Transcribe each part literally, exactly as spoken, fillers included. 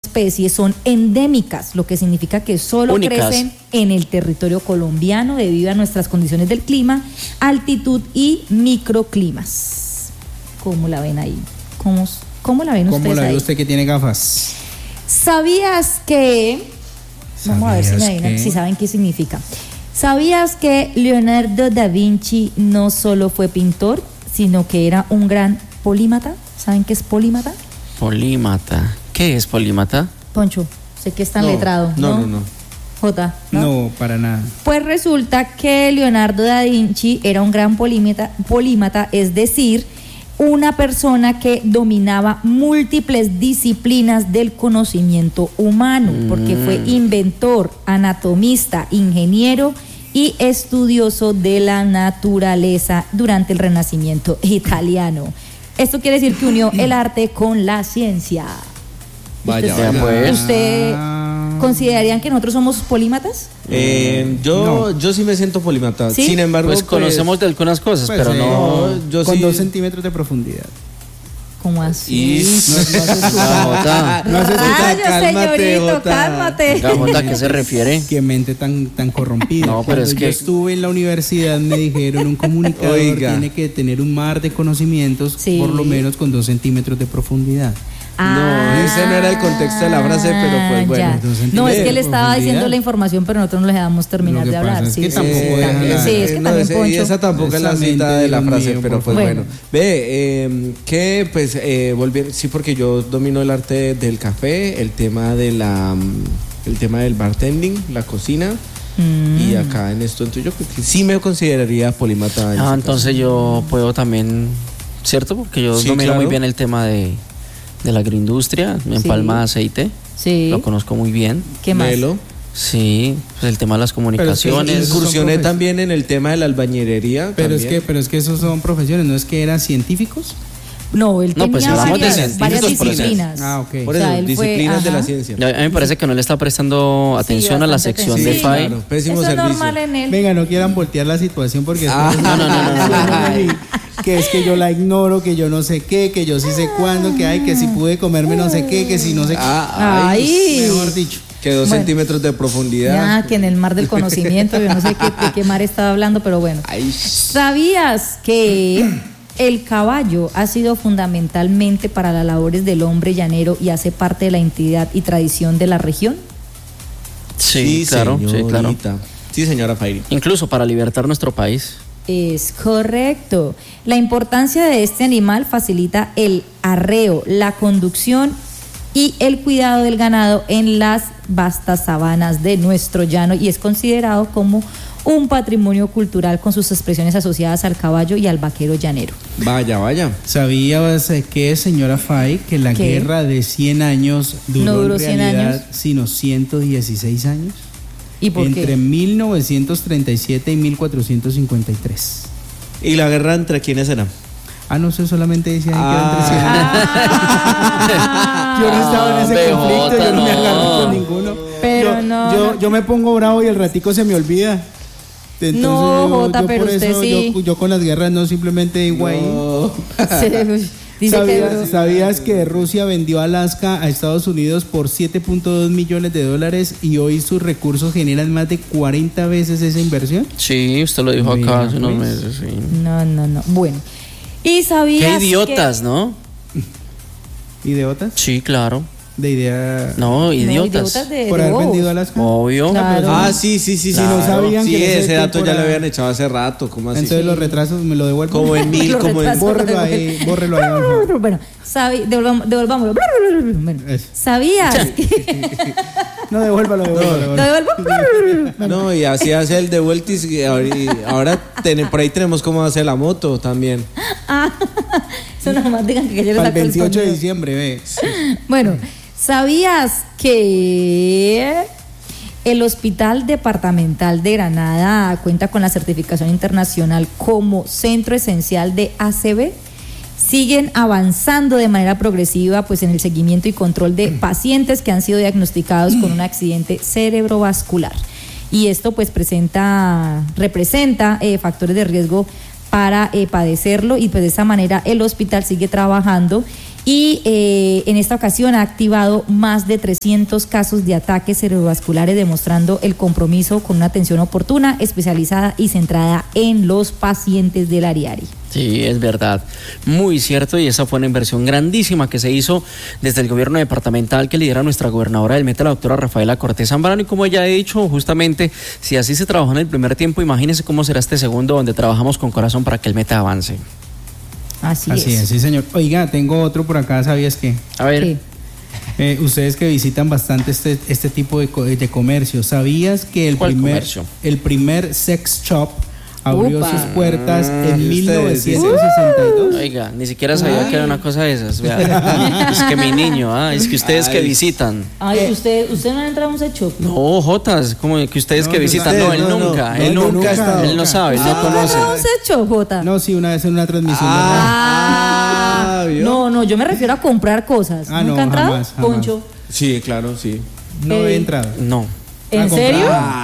especies son endémicas, lo que significa que solo Únicas. crecen en el territorio colombiano debido a nuestras condiciones del clima, altitud y microclimas. ¿Cómo la ven ahí? ¿Cómo, cómo la ven ustedes ¿Cómo la ve ahí? usted que tiene gafas? ¿Sabías que... Vamos a ver si me ¿Sabías adivinan, que? si saben qué significa. ¿Sabías que Leonardo da Vinci no solo fue pintor, sino que era un gran polímata? ¿Saben qué es polímata? Polímata. ¿Qué es polímata? Poncho, sé que es tan No, letrado. No, no, no. J, ¿no? No, para nada. Pues resulta que Leonardo da Vinci era un gran polímata, polímata, es decir, una persona que dominaba múltiples disciplinas del conocimiento humano, porque fue inventor, anatomista, ingeniero y estudioso de la naturaleza durante el Renacimiento italiano. Esto quiere decir que unió el arte con la ciencia. Vaya, ¿Usted, vaya. pues. ¿usted Ah. considerarían que nosotros somos polímatas? Eh, yo, yo sí me siento polímata. ¿Sí? Sin embargo, Pues conocemos de algunas cosas, Pues, pero eh, no. no, yo con sí- dos centímetros de profundidad. ¿Cómo así? Y- No, es- no has escuchado. Ah, Jota. No has escuchado. Rayos, cálmate, señorito, Jota. cálmate. Oiga, Jota, ¿a qué se refiere? Qué mente tan, tan corrompida. No, pero Cuando es yo que- estuve en la universidad me dijeron un comunicador Oiga. tiene que tener un mar de conocimientos Sí. por lo menos con dos centímetros de profundidad. No, ese no era el contexto de la frase, pero pues bueno. Ya. Entonces, No, es que de le estaba profundidad. diciendo la información, pero nosotros no le dejamos terminar Lo que de pasa hablar. es Sí, que sí, tampoco sí, dejan también. la- Sí, es que no, también ese- Poncho. y esa tampoco es la Esa cita mente, de la Dios frase, mío, pero por pues favor. bueno. Ve, eh, que pues eh, volver, sí, porque yo domino el arte del café, el tema de la, mm, el tema del bartending, la cocina. Mm. Y acá en esto, entonces yo creo que sí me consideraría polímata. en Ah, ese entonces yo puedo también, ¿cierto? Porque yo Sí, domino claro. muy bien el tema de, de la agroindustria, me Sí. empalma aceite, Sí. lo conozco muy bien. ¿Qué caso. más? Melo. Sí, pues el tema de las comunicaciones. Esos son Incursioné profes- también en el tema de la albañilería. Pero es, también. que, pero es que esos son profesiones, ¿no es que eran científicos? No, él No, tenía pues hablamos de varias, científicos, varias por eso. disciplinas. Ah, ok. Por O eso, sea, él fue- disciplinas de la ajá. ciencia. A mí me parece que no le está prestando atención a la bastante sección atención. de Sí, F A I. claro. Pésimo Eso es servicio. normal en él. Venga, no quieran voltear la situación porque Ah, después- no, no, no, no, no. Ay, que es que yo la ignoro, que yo no sé qué, que yo sí sé cuándo, que hay, que si pude comerme no sé qué, que si no sé qué. Ah, ay, Ay. Mejor dicho. que dos Bueno. centímetros de profundidad. Ya, que en el mar del conocimiento, yo no sé qué, de qué mar estaba hablando, pero bueno. Ay, ¿Sabías que el caballo ha sido fundamentalmente para las labores del hombre llanero y hace parte de la identidad y tradición de la región? Sí, claro, sí, claro. señorita. Sí, señora Fairi. Incluso para libertar nuestro país. Es correcto. La importancia de este animal facilita el arreo, la conducción y el cuidado del ganado en las vastas sabanas de nuestro llano y es considerado como un patrimonio cultural con sus expresiones asociadas al caballo y al vaquero llanero. Vaya, vaya. ¿Sabías eh, que, señora Fay, que la ¿Qué? guerra de cien años duró, No duró en cien realidad años. sino ciento dieciséis años? ¿Y por Entre qué? mil novecientos treinta y siete y mil cuatrocientos cincuenta y tres. ¿Y la guerra entre quiénes era? Ah, no sé, solamente decía ahí Ah. que eran tres. Yo no estaba en ese B J, conflicto, yo no me no. agarré con ninguno. Pero yo, no, Yo, no. yo me pongo bravo y el ratico se me olvida. Entonces, No, yo, Jota, yo pero por usted eso, sí. yo, yo con las guerras no simplemente digo ahí. Sí, dice ¿Sabías, que ¿Sabías que Rusia vendió Alaska a Estados Unidos por siete punto dos millones de dólares y hoy sus recursos generan más de cuarenta veces esa inversión? Sí, usted lo dijo acá Mira, hace unos pues. meses, sí. No, no, no. Bueno. ¿Y sabías Qué idiotas, que... ¿no? ¿Idiotas? Sí, claro. De idea. No, No, idiotas. de, por de haber bobos. vendido Alaska. Obvio. Claro. Ah, sí, sí, sí, sí. Si no sabían sí, que en ese ese dato tiempo ya lo era- habían echado hace rato. ¿Cómo así? Entonces los retrasos me lo devuelvo. Como en mil, Los como en... retrasos. Bórrelo ahí, bórrelo ahí. por favor. Bueno, sabi- devolvam- devolvámoslo. Bueno, Eso. ¿sabías que... No, devuélvalo, devuélvalo. Lo devuélvalo. devuelvo. No, y así hace el de vueltis. Y ahora, y ahora ten- por ahí tenemos cómo hacer la moto también. Ah, eso nomás digan que yo les Para el saco el veintiocho de sonido. diciembre, ve. Bueno, ¿sabías que el Hospital Departamental de Granada cuenta con la certificación internacional como centro esencial de A C V? Siguen avanzando de manera progresiva pues en el seguimiento y control de pacientes que han sido diagnosticados con un accidente cerebrovascular. Y esto pues presenta, representa eh, factores de riesgo para eh, padecerlo y pues de esa manera el hospital sigue trabajando y eh, en esta ocasión ha activado más de trescientos casos de ataques cerebrovasculares, demostrando el compromiso con una atención oportuna, especializada y centrada en los pacientes del Ariari. Sí, es verdad, muy cierto, y esa fue una inversión grandísima que se hizo desde el gobierno departamental que lidera nuestra gobernadora del Meta, la doctora Rafaela Cortés Zambrano, y como ella ha dicho, justamente, si así se trabajó en el primer tiempo, imagínense cómo será este segundo, donde trabajamos con corazón para que el Meta avance. Así, Así es. es, sí señor. Oiga, tengo otro por acá, ¿sabías qué? A ver. Sí. Eh, ustedes que visitan bastante este, este tipo de, co- de comercio, ¿sabías que el ¿Cuál primer, comercio? el primer sex shop abrió Upa. sus puertas Mm, en ¿y mil ustedes novecientos sesenta y dos? Oiga, ni siquiera sabía que era una cosa de esas. Vea. Es que mi niño, ah, es que ustedes que Ay. visitan. Ay, usted, usted no ha entrado a un sex shop. No, Jotas, como que ustedes No, que no, visitan. ustedes, No, él no, no, nunca, no, él no, nunca, nunca ha estado, él no nunca. sabe, él ¿Usted no nunca ha entrado a conoce. un sex shop, Jota? No, sí, una vez en una transmisión. Ah, Ah, ¿vio? no, no, yo me refiero a comprar cosas. Ah, ¿Nunca no, ha entrado? jamás, jamás. Poncho. Sí, claro, sí. no Eh, he entrado. No, ¿En A comprar. serio?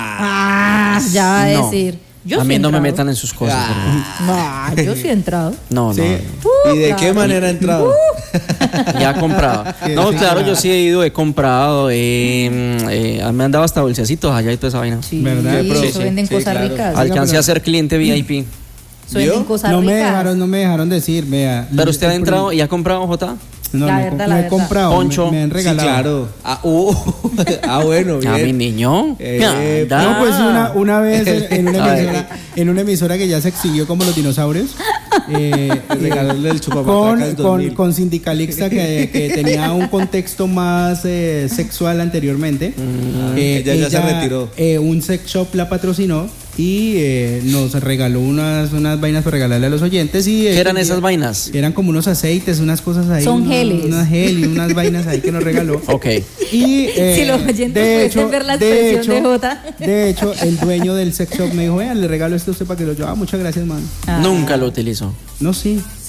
Ah, ya va a no. decir. Yo a sí mí he no me entrado. metan en sus cosas. No, yo sí he entrado. No, no, Sí. no. ¿Y de claro. qué manera ha entrado? Ya he comprado. No, Sí, claro, claro. yo sí he ido, he comprado. Eh, eh, me han dado hasta dulcecitos allá y toda esa vaina. Sí, ¿Verdad? sí, Pero- eso sí, venden sí, cosas claro. ricas. Alcancé pero- a ser cliente V I P. Eso venden ¿Vio? cosas No me ricas. dejaron, no me dejaron decir, vea. Pero usted ha El entrado prim- y ha comprado, Jota. No, La no he verdad, com- la no he verdad. comprado, Poncho. me, me han Sí, regalado. claro. Ah, uh, ah, bueno, bien. A mi niño. Eh, Anda. No, pues una, una vez en, en una A ver. emisora, en una emisora que ya se exhibió como los dinosaurios, eh, Regalarle el con, chupapatracas dos con, mil. con sindicalista que, que tenía un contexto más eh, sexual anteriormente. Eh, ella ya se retiró. eh, un sex shop la patrocinó y eh, nos regaló unas, unas vainas para regalarle a los oyentes. Y, eh, ¿Qué eran y- esas vainas? Eran como unos aceites, unas cosas ahí. Son unos- geles. Unas gel y unas vainas ahí que nos regaló. Ok. Y, eh, Si los oyentes pudiesen ver la de expresión de Jota. De hecho, el dueño del sex shop me dijo, vean, le regalo esto a usted para que lo lleve. Ah, muchas gracias, man. Ah. Nunca lo utilizo. No, sí. Sí.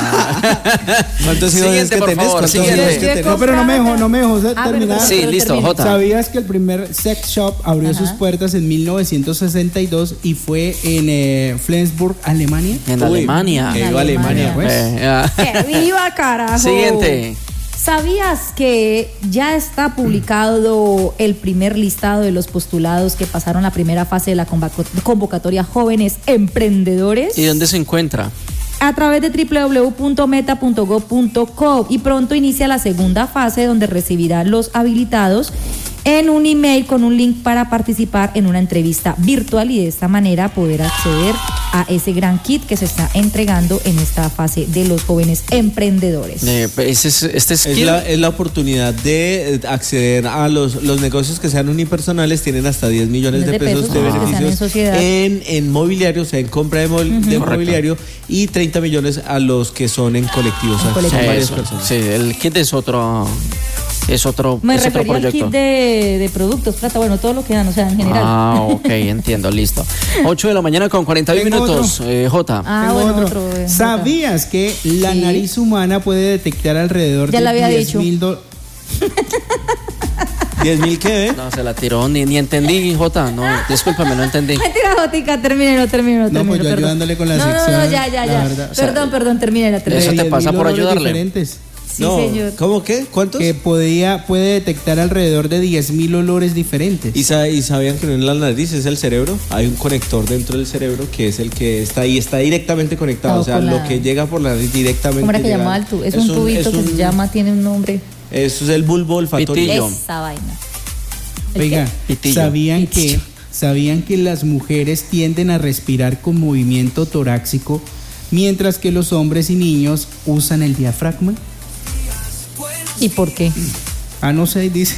Ah. ¿Cuántos hijos es Siguiente, que por tenés? favor, ¿Cuántos siguiente. hijos es que Yo he tenés? No, pero no me dejó, no me dejó Ah, pero- terminar. pero- Sí, pero listo, termine. Jota. ¿Sabías que el primer sex shop abrió Ajá. sus puertas en mil novecientos sesenta y dos y fue en eh, Flensburg, Alemania? En Uy, Alemania. Que En viva Alemania. Alemania, pues. Eh, ah. ¡Que viva, carajo! Siguiente. ¿Sabías que ya está publicado el primer listado de los postulados que pasaron la primera fase de la convaco- convocatoria Jóvenes Emprendedores? ¿Y dónde se encuentra? A través de doble u doble u doble u punto meta punto gov punto co, y pronto inicia la segunda fase donde recibirá los habilitados en un email con un link para participar en una entrevista virtual y de esta manera poder acceder a ese gran kit que se está entregando en esta fase de los jóvenes emprendedores. Eh, ese es- este es, Es la, es la oportunidad de eh, acceder a los, los negocios que sean unipersonales, tienen hasta diez millones de, De pesos, pesos, de ah. que sean en beneficios sociedad. en, en mobiliario, o sea, en compra de, mol- de Correcto. mobiliario, y treinta millones a los que son en colectivos, o sea, En son colectivos. varias Eso, personas. sí, el kit es otro, es otro, Me es otro refería al proyecto. kit de, de productos, plata, bueno, todo lo que dan, o sea, en general. Ah, ok, entiendo, listo. ocho de la mañana con cuarenta y uno Tengo minutos. Eh, Jota. Ah, Tengo bueno, otro. otro. eh, ¿Sabías que la Sí. nariz humana puede detectar alrededor Ya de lo había diez dicho. mil dólares? ¿diez mil qué? eh? No, se la tiró, ni, ni entendí, Jota. No, discúlpame, no entendí. Mentira, Jotica, termine, no termine, no No, termine. pues yo perdón. ayudándole con la no, sección, No, no, ya, ya, la ya. verdad. Perdón, perdón, termine la Eso termine. te diez pasa mil por olores ayudarle. diferentes. Sí, no, señor. ¿cómo qué? ¿Cuántos? Que podía, puede detectar alrededor de diez mil olores diferentes. ¿Y, sa- y sabían que no es la nariz, es el cerebro? Hay un conector dentro del cerebro que es el que está ahí, está directamente conectado. Ah, o sea, con lo la- que llega por la nariz directamente. ¿Cómo era que llega- llamaba el tu? Es, un tubito es que un- se llama, tiene un nombre. Eso es el bulbo olfatorio. Pitillo. Esa vaina. ¿El Oiga, qué? Pitillo. ¿sabían Pitillo. que sabían que las mujeres tienden a respirar con movimiento torácico, mientras que los hombres y niños usan el diafragma? ¿Y por qué? Ah, no sé, dice.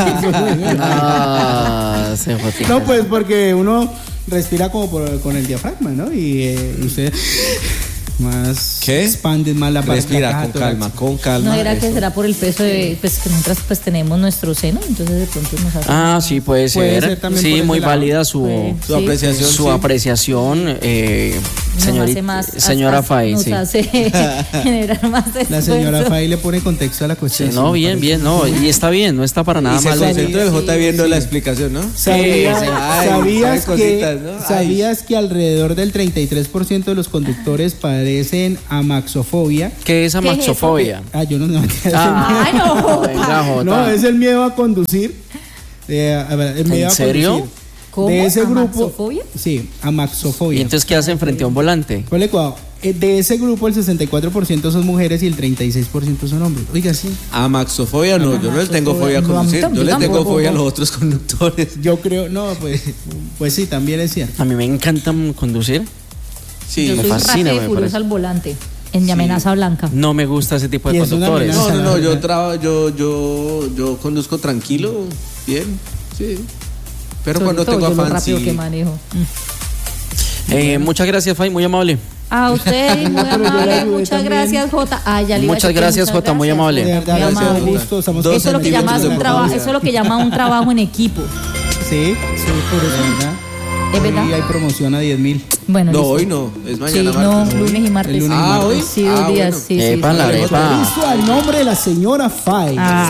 Ah, sí, Jotica. No, pues porque uno respira como por- con el diafragma, ¿no? Y eh, usted más ¿Qué? expande más la parte Respira caja con calma, torácica. con calma. ¿No era que eso. será por el peso de, pues que nosotras pues tenemos nuestro seno, entonces de pronto nos hace... Ah, sí, puede ser. Puede ser también por sí, ese muy lado. válida su, Puede. Su Sí. apreciación. su sí. apreciación, eh, nos señorita- hace más, señora hasta- Fay. nos Sí. hace generar más La señora esfuerzo. Fay le pone contexto a la Sí, cuestión. no, me bien, parece. bien, no, y está bien, no está para nada Y se mal. concentra el Sí, J sí, viendo sí. la explicación, ¿no? ¿Sabías, Sí, sí. Ay, sabías sabe que, cositas, ¿no? Ay. ¿Sabías que alrededor del treinta y tres por ciento de los conductores padecen amaxofobia. ¿Qué es amaxofobia? Ah, yo no sé. Ah, Ay, no. venga, Jota. No, es el miedo a conducir. Eh, a ver, el miedo ¿En a serio? conducir. ¿Cómo? De ese grupo. ¿Amaxofobia? Sí, amaxofobia. ¿Y entonces qué hacen frente a un volante? Ponle cuidado. Eh, De ese grupo, el sesenta y cuatro por ciento son mujeres y el treinta y seis por ciento son hombres. Oiga, sí. Amaxofobia no, yo no le tengo fobia a No, a mí conducir, tampoco, yo le tengo tampoco. fobia a los otros conductores. Yo creo, no, pues, pues sí, también es cierto. A mí me encanta conducir. Sí, Yo me soy fascina, rápida y me furiosa parece. al volante, en mi amenaza blanca. No me gusta ese tipo de Y es una conductores. amenaza. no, no, no, yo traba, yo, yo, yo conduzco tranquilo, bien, sí. Pero Sobre cuando todo tengo yo lo afán, rápido sí. que manejo. Mm. Eh, muchas gracias, Fay, muy amable. A usted, muy Pero yo le amable, ayudé muchas también. gracias, Jota. Ah, ya le iba a Muchas decir que gracias, muchas Jota, muy gracias. amable. De verdad, Muy gracias, amable. gusto. Estamos Dos Eso es lo que centímetros llama de un trabajo, profundidad. eso es lo que llama un trabajo en equipo. Sí, sí, por eso, ¿verdad? ¿Es verdad? Hoy hay promoción a diez mil. Bueno, No, listo. hoy no, es Sí, mañana no, martes. lunes y martes. El lunes y Ah, martes. hoy. Sí, dos Ah, días, bueno. sí, sí. Epa, sí. la arepa. Listo, al nombre de la señora Fay. Ah.